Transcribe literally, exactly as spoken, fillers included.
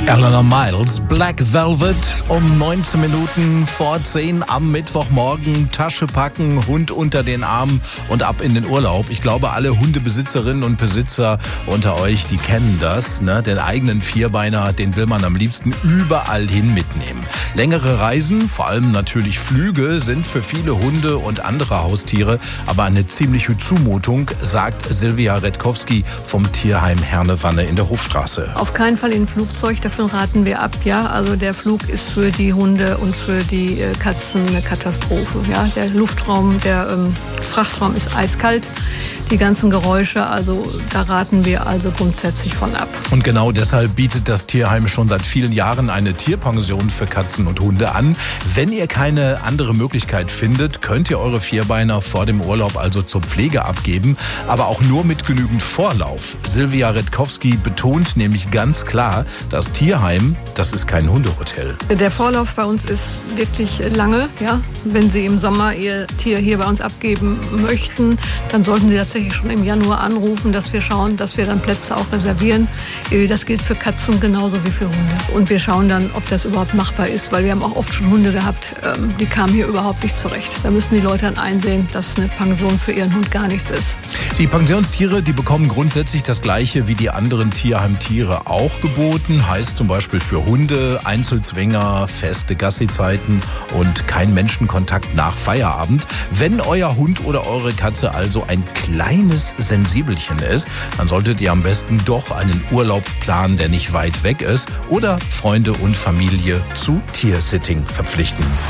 Eleanor Miles, Black Velvet, um neunzehn Minuten vor zehn am Mittwochmorgen. Tasche packen, Hund unter den Arm und ab in den Urlaub. Ich glaube, alle Hundebesitzerinnen und Besitzer unter euch, die kennen das. Ne? Den eigenen Vierbeiner, den will man am liebsten überall hin mitnehmen. Längere Reisen, vor allem natürlich Flüge, sind für viele Hunde und andere Haustiere aber eine ziemliche Zumutung, sagt Silvia Redkowski vom Tierheim Hernewanne in der Hofstraße. Auf keinen Fall in ein Flugzeug, davon raten wir ab. Ja? Also der Flug ist für die Hunde und für die Katzen eine Katastrophe. Ja? Der Luftraum, der ähm, Frachtraum ist eiskalt. Die ganzen Geräusche, also da raten wir also grundsätzlich von ab. Und genau deshalb bietet das Tierheim schon seit vielen Jahren eine Tierpension für Katzen und Hunde an. Wenn ihr keine andere Möglichkeit findet, könnt ihr eure Vierbeiner vor dem Urlaub also zur Pflege abgeben, aber auch nur mit genügend Vorlauf. Silvia Redkowski betont nämlich ganz klar, das Tierheim, das ist kein Hundehotel. Der Vorlauf bei uns ist wirklich lange. Ja? Wenn Sie im Sommer Ihr Tier hier bei uns abgeben möchten, dann sollten Sie das schon im Januar anrufen, dass wir schauen, dass wir dann Plätze auch reservieren. Das gilt für Katzen genauso wie für Hunde. Und wir schauen dann, ob das überhaupt machbar ist, weil wir haben auch oft schon Hunde gehabt, die kamen hier überhaupt nicht zurecht. Da müssen die Leute dann einsehen, dass eine Pension für ihren Hund gar nichts ist. Die Pensionstiere, die bekommen grundsätzlich das Gleiche wie die anderen Tierheimtiere auch geboten. Heißt zum Beispiel für Hunde Einzelzwinger, feste Gassi-Zeiten und kein Menschenkontakt nach Feierabend. Wenn euer Hund oder eure Katze also ein kleines Sensibelchen ist, dann solltet ihr am besten doch einen Urlaub planen, der nicht weit weg ist, oder Freunde und Familie zu Tiersitting verpflichten.